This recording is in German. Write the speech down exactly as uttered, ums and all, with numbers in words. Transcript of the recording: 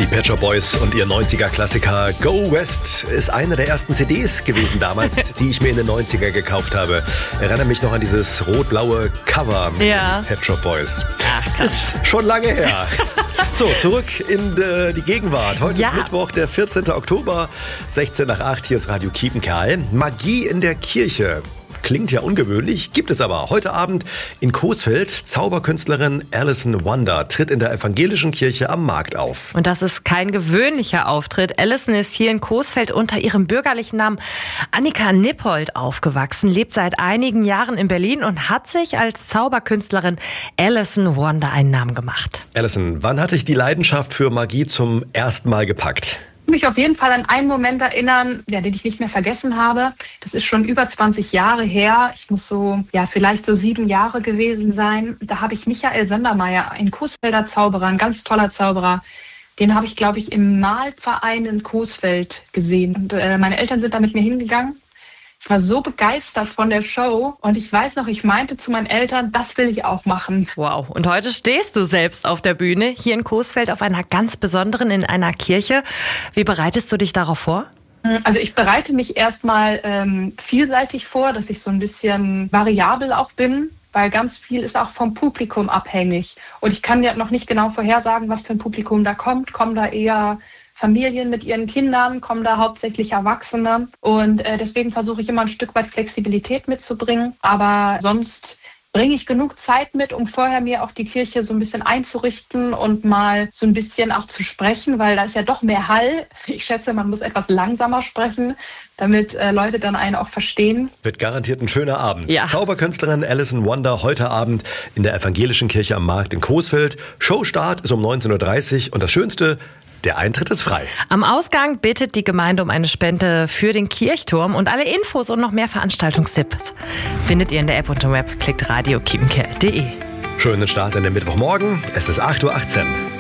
Pet Shop Boys und ihr neunziger-Klassiker Go West ist eine der ersten C Ds gewesen damals, die ich mir in den neunziger gekauft habe. Erinnere mich noch an dieses rot-blaue Cover mit ja. den Pet Shop Boys. Ach, krass. Ist schon lange her. So, zurück in äh, die Gegenwart. Heute ja. ist Mittwoch, der vierzehnten Oktober, sechzehn nach acht. Hier ist Radio Kiepenkerl. Magie in der Kirche. Klingt ja ungewöhnlich, gibt es aber. Heute Abend in Coesfeld, Zauberkünstlerin Alison Wonder tritt in der evangelischen Kirche am Markt auf. Und das ist kein gewöhnlicher Auftritt. Alison ist hier in Coesfeld unter ihrem bürgerlichen Namen Annika Nippold aufgewachsen, lebt seit einigen Jahren in Berlin und hat sich als Zauberkünstlerin Alison Wonder einen Namen gemacht. Alison, wann hatte ich die Leidenschaft für Magie zum ersten Mal gepackt? Mich auf jeden Fall an einen Moment erinnern, ja, den ich nicht mehr vergessen habe. Das ist schon über zwanzig Jahre her. Ich muss so, ja, vielleicht so sieben Jahre gewesen sein. Da habe ich Michael Sondermeier, ein Coesfelder Zauberer, ein ganz toller Zauberer. Den habe ich, glaube ich, im Malverein in Coesfeld gesehen. Und äh, meine Eltern sind da mit mir hingegangen. Ich war so begeistert von der Show und ich weiß noch, ich meinte zu meinen Eltern, das will ich auch machen. Wow, und heute stehst du selbst auf der Bühne, hier in Coesfeld auf einer ganz besonderen, in einer Kirche. Wie bereitest du dich darauf vor? Also ich bereite mich erstmal ähm, vielseitig vor, dass ich so ein bisschen variabel auch bin, weil ganz viel ist auch vom Publikum abhängig. Und ich kann ja noch nicht genau vorhersagen, was für ein Publikum da kommt. Kommen da eher Familien mit ihren Kindern, kommen da hauptsächlich Erwachsene. Und äh, deswegen versuche ich immer ein Stück weit Flexibilität mitzubringen. Aber sonst bringe ich genug Zeit mit, um vorher mir auch die Kirche so ein bisschen einzurichten und mal so ein bisschen auch zu sprechen, weil da ist ja doch mehr Hall. Ich schätze, man muss etwas langsamer sprechen, damit äh, Leute dann einen auch verstehen. Wird garantiert ein schöner Abend. Ja. Zauberkünstlerin Alison Wonder heute Abend in der evangelischen Kirche am Markt in Coesfeld. Showstart ist um neunzehn Uhr dreißig und das Schönste, der Eintritt ist frei. Am Ausgang bittet die Gemeinde um eine Spende für den Kirchturm und alle Infos und noch mehr Veranstaltungstipps findet ihr in der App und im Web. Klickt radio kiepenkerl punkt de. Schönen Start in den Mittwochmorgen. Es ist acht Uhr achtzehn.